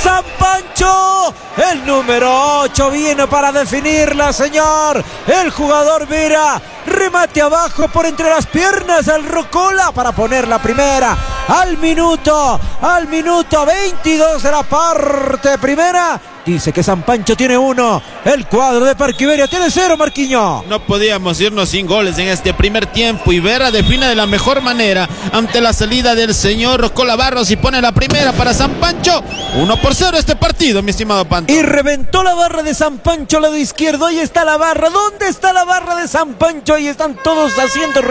San Pancho, el número 8 viene para definirla, señor. El jugador Vera, remate abajo por entre las piernas al Rocola para poner la primera al minuto 22 de la parte primera. Dice que San Pancho tiene 1, el cuadro de Parque Iberia tiene 0, Marquiño. No podíamos irnos sin goles en este primer tiempo y Vera define de la mejor manera ante la salida del señor Rocola Barros y pone la primera para San Pancho. 1-0 este partido, mi estimado Panto. Y reventó la barra de San Pancho, lado izquierdo. Ahí está la barra. ¿Dónde está la barra de San Pancho? Ahí están todos haciendo